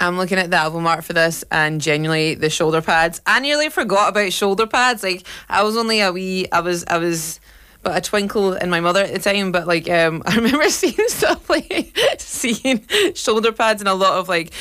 I'm looking at the album art for this, and genuinely the shoulder pads. I nearly forgot about shoulder pads. Like, I was only I was but a twinkle in my mother at the time. But like, I remember seeing stuff like seeing shoulder pads and a lot of like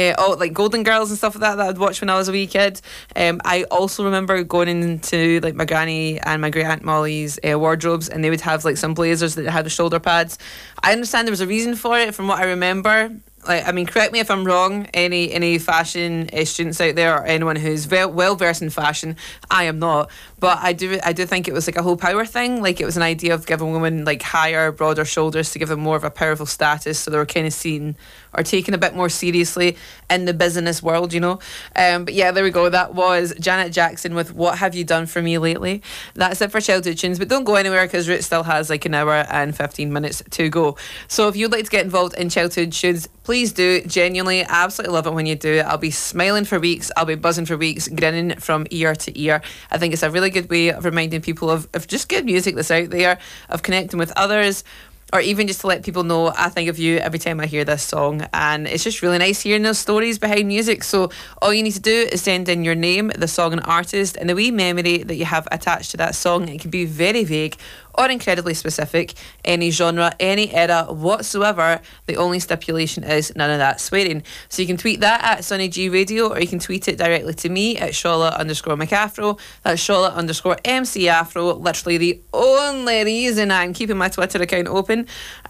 Golden Girls and stuff like that I'd watch when I was a wee kid. I also remember going into like my granny and my great aunt Molly's wardrobes, and they would have like some blazers that had the shoulder pads. I understand there was a reason for it from what I remember. Like, I mean, correct me if I'm wrong, any fashion students out there, or anyone who's well versed in fashion. I am not, but I do think it was like a whole power thing. Like, it was an idea of giving women like higher, broader shoulders to give them more of a powerful status, so they were kind of seen or taken a bit more seriously in the business world, you know. But yeah, there we go. That was Janet Jackson with "What Have You Done For Me Lately." That's it for childhood tunes, but don't go anywhere because Root still has like an hour and 15 minutes to go. So if you'd like to get involved in childhood tunes, please do. Genuinely, I absolutely love it when you do it. I'll be smiling for weeks, I'll be buzzing for weeks, grinning from ear to ear. I think it's a really good way of reminding people of just good music that's out there, of connecting with others, or even just to let people know I think of you every time I hear this song. And it's just really nice hearing those stories behind music. So all you need to do is send in your name, the song and artist, and the wee memory that you have attached to that song. It can be very vague or incredibly specific, any genre, any era whatsoever. The only stipulation is none of that swearing. So you can tweet that at Sunny G Radio, or you can tweet it directly to me at Shola_McAfro. That's Shola_MC Afro. Literally the only reason I'm keeping my Twitter account open,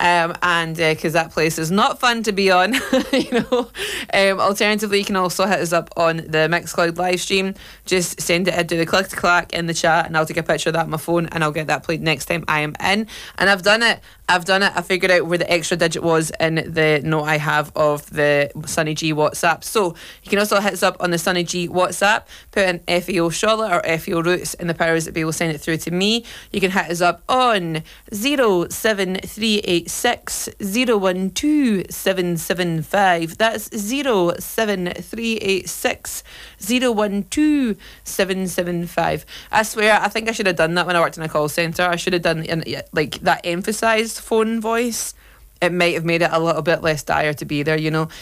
and because that place is not fun to be on. You know. Alternatively, you can also hit us up on the Mixcloud live stream. Just send it into the click to clack in the chat, and I'll take a picture of that on my phone, and I'll get that played next time I am in. And I've done it. I figured out where the extra digit was in the note I have of the Sunny G WhatsApp. So you can also hit us up on the Sunny G WhatsApp, put in FAO Shola or FAO Roots, and the powers that be will send it through to me. You can hit us up on 07386 012775. That's 07386 012775. I swear, I think I should have done that when I worked in a call centre. I should have done like that emphasised phone voice. It might have made it a little bit less dire to be there, you know.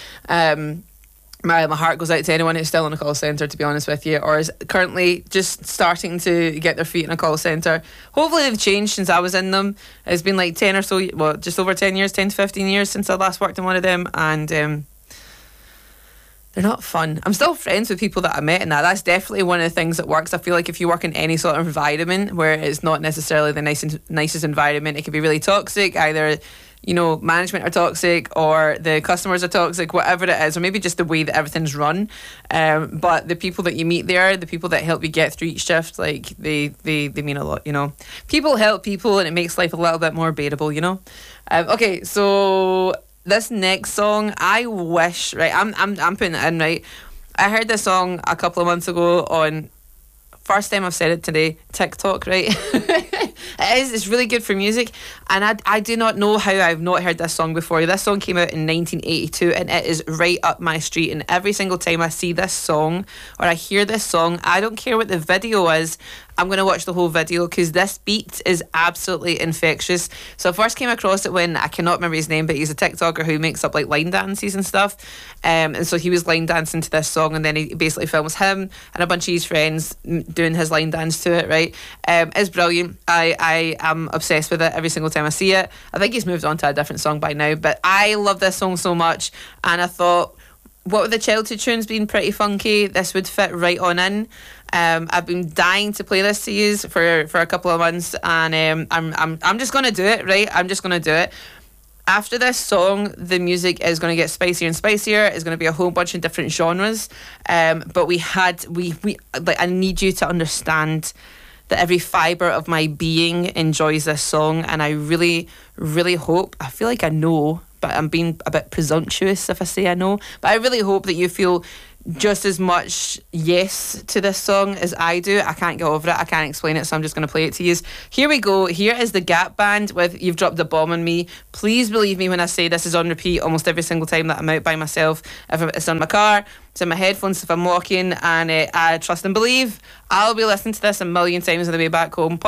My heart goes out to anyone who's still in a call centre, to be honest with you, or is currently just starting to get their feet in a call centre. Hopefully they've changed since I was in them. It's been like 10 or so, well, just over 10 years, 10 to 15 years since I last worked in one of them, and they're not fun. I'm still friends with people that I met in that. That's definitely one of the things that works. I feel like if you work in any sort of environment where it's not necessarily the nicest environment, it can be really toxic. Either, you know, management are toxic, or the customers are toxic, whatever it is, or maybe just the way that everything's run. But the people that you meet there, the people that help you get through each shift, like they mean a lot, you know. People help people, and it makes life a little bit more bearable, you know. Okay, so this next song, I wish, right, I'm putting it in, right. I heard this song a couple of months ago on, first time I've said it today, TikTok, right. It's really good for music, and I do not know how I've not heard this song before. This song came out in 1982, and it is right up my street, and every single time I see this song or I hear this song, I don't care what the video is, I'm going to watch the whole video, because this beat is absolutely infectious. So I first came across it when, I cannot remember his name, but he's a TikToker who makes up like line dances and stuff. And so he was line dancing to this song, and then he basically films him and a bunch of his friends doing his line dance to it, right? It's brilliant. I am obsessed with it every single time I see it. I think he's moved on to a different song by now, but I love this song so much, and I thought, what with the childhood tunes being pretty funky, this would fit right on in. I've been dying to play this to you for a couple of months, and I'm just gonna do it, right? I'm just gonna do it. After this song, the music is going to get spicier and spicier. It's going to be a whole bunch of different genres. But we I need you to understand that every fibre of my being enjoys this song, and I really, really hope, I feel like I know, but I'm being a bit presumptuous if I say I know, but I really hope that you feel just as much yes to this song as I do. I can't get over it. I can't explain it, so I'm just going to play it to you. Here we go. Here is the Gap Band with You've Dropped a Bomb on Me. Please believe me when I say this is on repeat almost every single time that I'm out by myself. If it's on my car, it's in my headphones if I'm walking, and I trust and believe I'll be listening to this a million times on the way back home.